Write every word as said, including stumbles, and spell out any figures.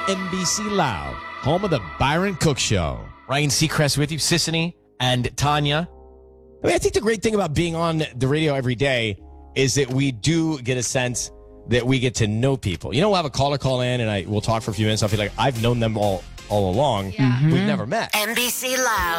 N B C Loud, home of the Byron Cook Show. Ryan Seacrest with you, Sissany and Tanya. I mean, I think the great thing about being on the radio every day is that we do get a sense that we get to know people. You know, we'll have a caller call in and I we'll talk for a few minutes. I'll feel like I've known them all all along. Yeah. We've never met. N B C Loud.